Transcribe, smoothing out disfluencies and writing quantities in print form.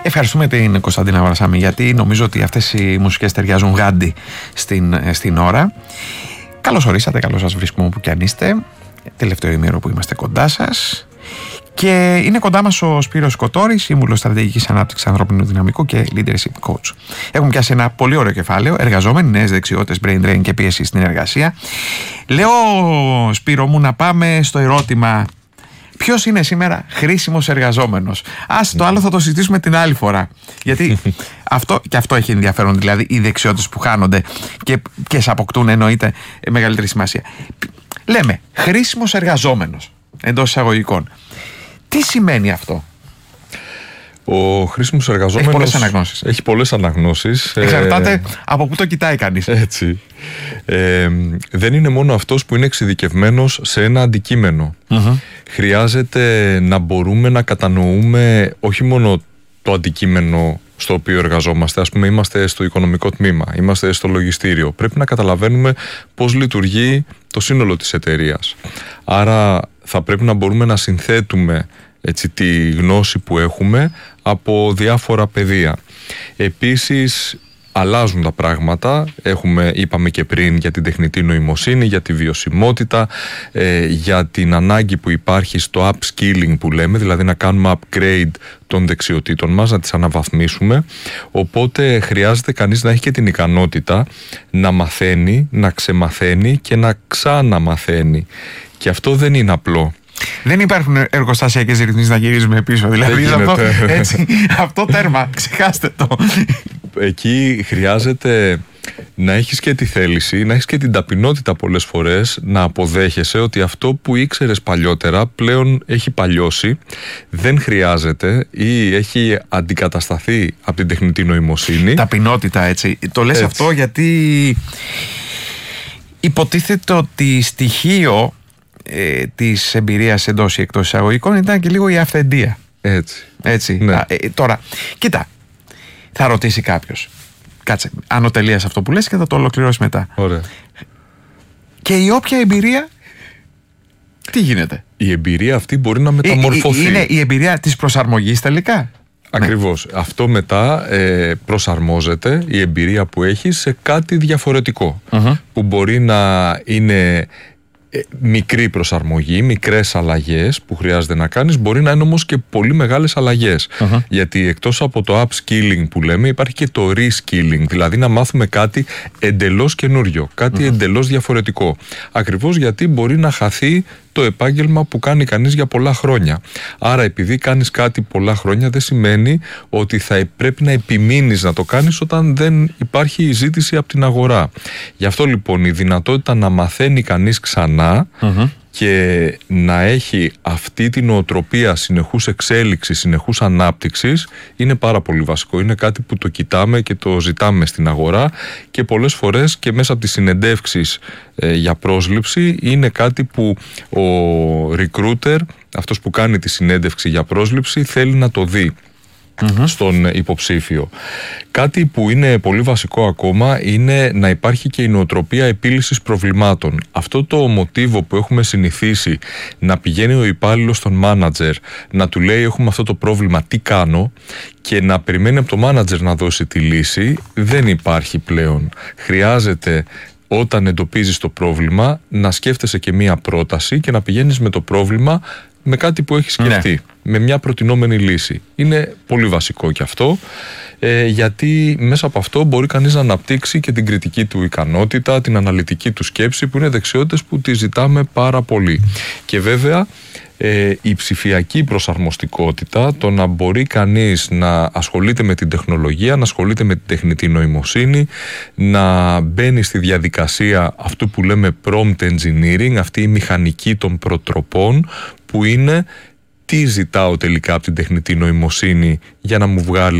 Ευχαριστούμε την Κωνσταντίνα Βρασάμι, γιατί νομίζω ότι αυτές οι μουσικές ταιριάζουν γάντι στην ώρα. Καλώς ορίσατε, καλώς σας βρίσκουμε όπου κι αν είστε. Τελευταίο ημίωρο που είμαστε κοντά σας. Και είναι κοντά μας ο Σπύρος Κοτόρης, σύμβουλος στρατηγικής ανάπτυξης ανθρώπινου δυναμικού και leadership coach. Έχουμε πιάσει ένα πολύ ωραίο κεφάλαιο, εργαζόμενοι, νέες δεξιότητες, brain drain και πίεση στην εργασία. Λέω, Σπύρο μου, να πάμε στο ερώτημα: ποιος είναι σήμερα χρήσιμος εργαζόμενος? Το άλλο θα το συζητήσουμε την άλλη φορά. Γιατί αυτό έχει ενδιαφέρον, δηλαδή οι δεξιότητες που χάνονται και σε αποκτούν, εννοείται, μεγαλύτερη σημασία. Λέμε χρήσιμος εργαζόμενος, εντός εισαγωγικών. Τι σημαίνει αυτό? Ο χρήσιμος εργαζόμενος έχει πολλές αναγνώσεις. Εξαρτάται από πού το κοιτάει κανείς. Έτσι. Δεν είναι μόνο αυτός που είναι εξειδικευμένος σε ένα αντικείμενο. Χρειάζεται να μπορούμε να κατανοούμε όχι μόνο το αντικείμενο στο οποίο εργαζόμαστε. Ας πούμε, είμαστε στο οικονομικό τμήμα, είμαστε στο λογιστήριο. Πρέπει να καταλαβαίνουμε πώς λειτουργεί το σύνολο της εταιρείας. Άρα θα πρέπει να μπορούμε να συνθέτουμε τη γνώση που έχουμε από διάφορα πεδία. Επίσης, αλλάζουν τα πράγματα. Είπαμε και πριν για την τεχνητή νοημοσύνη, για τη βιωσιμότητα, για την ανάγκη που υπάρχει στο upskilling που λέμε, δηλαδή να κάνουμε upgrade των δεξιοτήτων μας, να τις αναβαθμίσουμε. Οπότε χρειάζεται κανείς να έχει και την ικανότητα να μαθαίνει, να ξεμαθαίνει και να ξαναμαθαίνει. Και αυτό δεν είναι απλό. Δεν υπάρχουν εργοστασιακές ρυθμίσεις να γυρίζουμε πίσω. Δηλαδή αυτό τέρμα, ξεχάστε το. Εκεί χρειάζεται να έχεις και τη θέληση, να έχεις και την ταπεινότητα πολλές φορές να αποδέχεσαι ότι αυτό που ήξερες παλιότερα πλέον έχει παλιώσει, δεν χρειάζεται ή έχει αντικατασταθεί από την τεχνητή νοημοσύνη. Ταπεινότητα, έτσι. Το λες αυτό γιατί υποτίθεται ότι στοιχείο της εμπειρίας εντός ή εκτός εισαγωγικών ήταν και λίγο η αυθεντία. Έτσι. Ναι. Τώρα, κοίτα, θα ρωτήσει κάποιος. Κάτσε, άνω τελείας αυτό που λες και θα το ολοκληρώσει μετά. Ωραία. Και η όποια εμπειρία, τι γίνεται? Η εμπειρία αυτή μπορεί να μεταμορφωθεί. Είναι η εμπειρία της προσαρμογής τελικά. Ακριβώς. Ναι. Αυτό μετά προσαρμόζεται, η εμπειρία που έχεις, σε κάτι διαφορετικό. Που μπορεί να είναι μικρή προσαρμογή, μικρές αλλαγές που χρειάζεται να κάνεις, μπορεί να είναι όμως και πολύ μεγάλες αλλαγές. Γιατί εκτός από το upskilling που λέμε, υπάρχει και το reskilling, δηλαδή να μάθουμε κάτι εντελώς καινούριο, κάτι εντελώς διαφορετικό. Ακριβώς γιατί μπορεί να χαθεί το επάγγελμα που κάνει κανείς για πολλά χρόνια. Άρα, επειδή κάνεις κάτι πολλά χρόνια, δεν σημαίνει ότι θα πρέπει να επιμείνεις να το κάνεις όταν δεν υπάρχει ζήτηση από την αγορά. Γι' αυτό λοιπόν η δυνατότητα να μαθαίνει κανείς ξανά και να έχει αυτή την νοοτροπία συνεχούς εξέλιξης, συνεχούς ανάπτυξης, είναι πάρα πολύ βασικό. Είναι κάτι που το κοιτάμε και το ζητάμε στην αγορά και πολλές φορές και μέσα από τις συνεντεύξεις για πρόσληψη είναι κάτι που ο recruiter, αυτός που κάνει τη συνέντευξη για πρόσληψη, θέλει να το δει στον υποψήφιο. Κάτι που είναι πολύ βασικό ακόμα είναι να υπάρχει και η νοοτροπία επίλυσης προβλημάτων. Αυτό το μοτίβο που έχουμε συνηθίσει, να πηγαίνει ο υπάλληλος στον μάνατζερ, να του λέει έχουμε αυτό το πρόβλημα, τι κάνω, και να περιμένει από το μάνατζερ να δώσει τη λύση, δεν υπάρχει πλέον. Χρειάζεται, όταν εντοπίζεις το πρόβλημα, να σκέφτεσαι και μία πρόταση και να πηγαίνεις με το πρόβλημα με κάτι που έχει σκεφτεί, με μια προτινόμενη λύση. Είναι πολύ βασικό και αυτό, γιατί μέσα από αυτό μπορεί κανείς να αναπτύξει και την κριτική του ικανότητα, την αναλυτική του σκέψη, που είναι δεξιότητες που τις ζητάμε πάρα πολύ. Και βέβαια η ψηφιακή προσαρμοστικότητα, το να μπορεί κανείς να ασχολείται με την τεχνολογία, να ασχολείται με την τεχνητή νοημοσύνη, να μπαίνει στη διαδικασία αυτού που λέμε prompt engineering, αυτή η μηχανική των προτροπών, που είναι τι ζητάω τελικά από την τεχνητή νοημοσύνη για να μου βγάλει